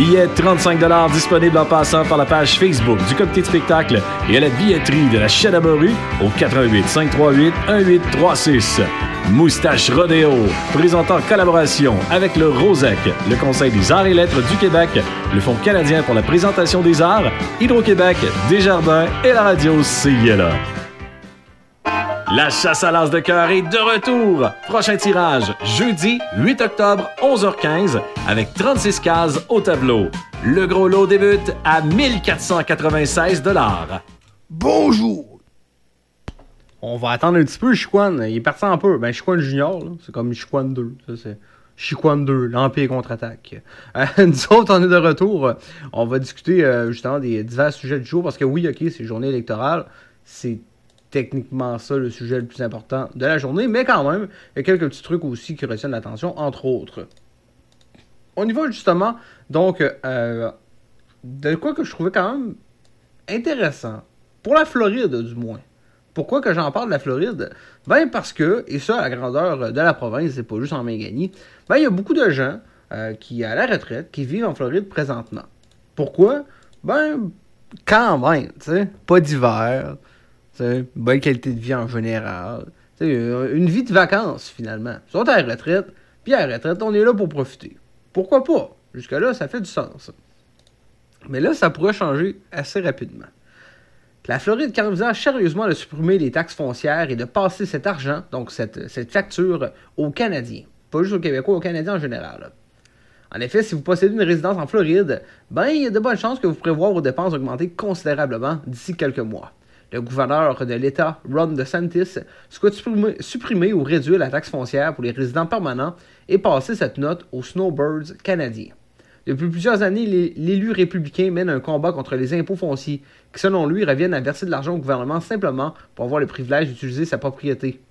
Billets 35$ disponibles en passant par la page Facebook du comité de spectacle et à la billetterie de la Chaîne à Morue au 88 538 1836. Moustache Rodéo, présentant en collaboration avec le ROSEC, le Conseil des arts et lettres du Québec, le Fonds canadien pour la présentation des arts, Hydro-Québec, Desjardins et la radio CILA. La chasse à l'as de cœur est de retour. Prochain tirage, jeudi 8 octobre, 11h15, avec 36 cases au tableau. Le gros lot débute à 1496 $. Bonjour! On va attendre un petit peu, Chiquan. Il est parti un peu. Ben, Chiquan Junior, là. C'est comme Chiquan 2. Ça, c'est Chiquan 2, l'Empire contre-attaque. Nous autres, on est de retour. On va discuter justement des divers sujets du jour parce que oui, OK, c'est journée électorale. C'est techniquement ça le sujet le plus important de la journée, mais quand même, il y a quelques petits trucs aussi qui retiennent l'attention, entre autres. On y va justement, donc, de quoi que je trouvais quand même intéressant, pour la Floride du moins. Pourquoi que j'en parle de la Floride? Ben parce que, et ça à la grandeur de la province, c'est pas juste en Mingani, ben il y a beaucoup de gens qui, à la retraite, qui vivent en Floride présentement. Pourquoi? Ben, quand même, tu sais, pas d'hiver, bonne qualité de vie en général. Une vie de vacances, finalement. Ils sont à la retraite, puis à la retraite, on est là pour profiter. Pourquoi pas? Jusque-là, ça fait du sens. Mais là, ça pourrait changer assez rapidement. La Floride qui envisage sérieusement de supprimer les taxes foncières et de passer cet argent, donc cette facture, aux Canadiens. Pas juste aux Québécois, aux Canadiens en général. En effet, si vous possédez une résidence en Floride, ben il y a de bonnes chances que vous pourrez voir vos dépenses augmenter considérablement d'ici quelques mois. Le gouverneur de l'État, Ron DeSantis, souhaite supprimer ou réduire la taxe foncière pour les résidents permanents et passer cette note aux snowbirds canadiens. Depuis plusieurs années, l'élu républicain mène un combat contre les impôts fonciers, qui selon lui reviennent à verser de l'argent au gouvernement simplement pour avoir le privilège d'utiliser sa propriété.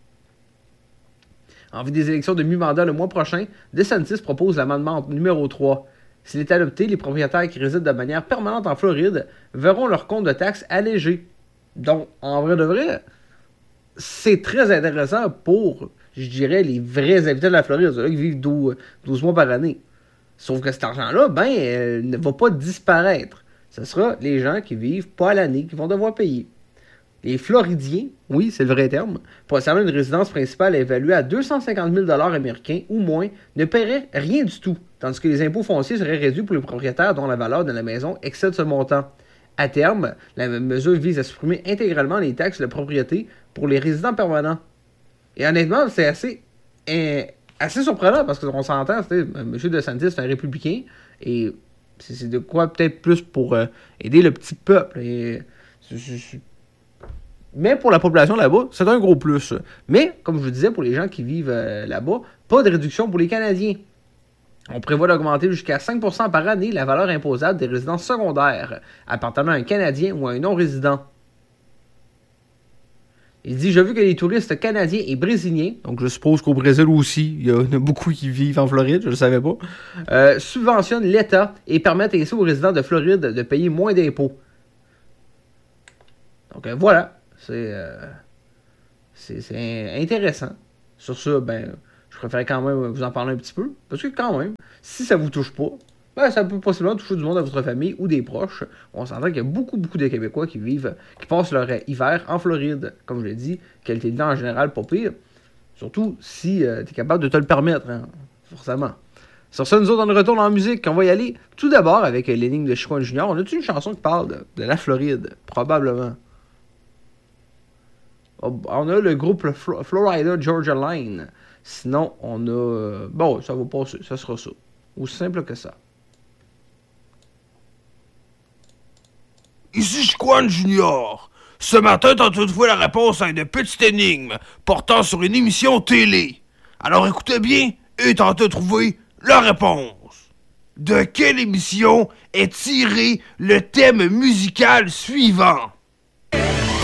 En vue des élections de mi-mandat le mois prochain, DeSantis propose l'amendement numéro 3. S'il est adopté, les propriétaires qui résident de manière permanente en Floride verront leur compte de taxes allégé. Donc, en vrai de vrai, c'est très intéressant pour, je dirais, les vrais habitants de la Floride, ceux-là qui vivent 12 mois par année. Sauf que cet argent-là, ne va pas disparaître. Ce sera les gens qui vivent pas à l'année qui vont devoir payer. Les Floridiens, oui, c'est le vrai terme, possédant une résidence principale évaluée à 250 000 $ américains ou moins, ne paieraient rien du tout, tandis que les impôts fonciers seraient réduits pour les propriétaires dont la valeur de la maison excède ce montant. À terme, la mesure vise à supprimer intégralement les taxes de propriété pour les résidents permanents. Et honnêtement, c'est assez surprenant parce qu'on s'entend, M. DeSantis est un républicain et c'est de quoi peut-être plus pour aider le petit peuple. Mais pour la population là-bas, c'est un gros plus. Mais, comme je vous disais, pour les gens qui vivent là-bas, pas de réduction pour les Canadiens. On prévoit d'augmenter jusqu'à 5% par année la valeur imposable des résidences secondaires appartenant à un Canadien ou à un non-résident. Il dit « J'ai vu que les touristes canadiens et brésiliens, donc je suppose qu'au Brésil aussi, il y en a beaucoup qui vivent en Floride, je ne le savais pas, subventionnent l'État et permettent ainsi aux résidents de Floride de payer moins d'impôts. » Donc voilà, c'est intéressant. Sur ça, je préfère quand même vous en parler un petit peu, parce que quand même, si ça vous touche pas, ça peut possiblement toucher du monde de votre famille ou des proches. On s'entend qu'il y a beaucoup de Québécois qui passent leur hiver en Floride. Comme je l'ai dit, qualité de vie en général pas pire. Surtout si tu es capable de te le permettre, hein, forcément. Sur ça, nous autres, on retourne en musique. On va y aller tout d'abord avec l'énigme de Chiquan Junior. On a-tu une chanson qui parle de la Floride? Probablement. On a le groupe Florida Georgia Line. Sinon, on a... bon, ça va passer. Ça sera ça. Aussi simple que ça. Ici Chiquan Junior. Ce matin, t'as trouvé la réponse à une petite énigme portant sur une émission télé. Alors écoutez bien et tentez de trouver la réponse. De quelle émission est tiré le thème musical suivant?